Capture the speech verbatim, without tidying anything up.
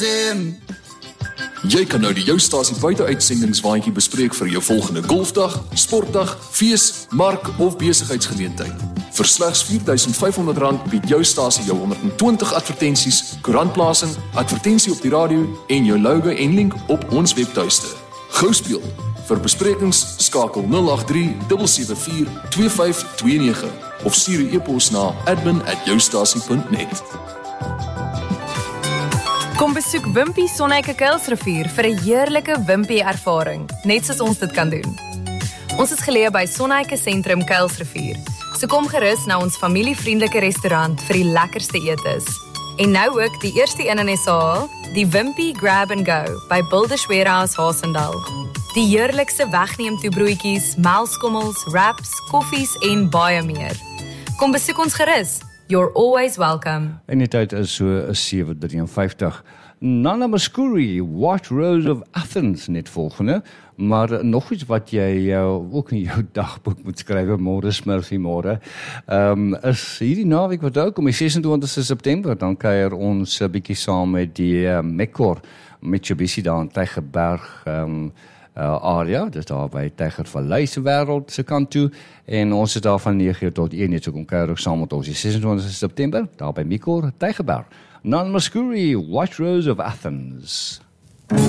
Jy kan nou die Jou Stasie buiteuitsendingswaandjie bespreek vir jou volgende golfdag, sportdag, fees, mark of besigheidsgeleentheid. Vir slegs vier duisend vyf honderd rand bied Jou Stasie jou honderd en twintig advertensies, koerantplasing, advertensie op die radio en jou logo en link op ons webtuiste. Gou speel. Vir besprekings skakel nul agt drie sewe sewe vier twee vyf twee nege of stuur 'n e-pos na admin at joustasie punt net. Kom besoek Wimpy Sonneike Kuilsrivier vir 'n heerlike Wimpy ervaring, net soos ons dit kan doen. Ons is geleë by Sonneike Sentrum Kuilsrivier, so kom gerus na ons familievriendelike restaurant vir die lekkerste etes. En nou ook die eerste een in S A, die Wimpy Grab and Go by Builders Warehouse Haasendal. Die heerlikste wegneemtoebroodjies, melskommels, wraps, koffies en baie meer. Kom besoek ons gerus. You're always welcome. En die tyd is so sewe drieënvyftig. Nana Mouskouri, White Rose of Athens, net volgende. Maar nog iets wat jy uh, ook in jou dagboek moet skryf, môre smurfie môre, um, is hierdie naweek wat ook om die ses en twintigste September, dan kuier ons 'n bietjie saam met die uh, Mekor Mitsubishi daar in Tygerberg, um, Uh, area, dis daar by Tygervallei se wêreld se kant toe, en ons is daar van nege uur tot een uur, so kom kuier ook saam met ons die ses en twintigste September, daar by Mekor, Tygerberg. Nana Mouskouri, White Rose of Athens.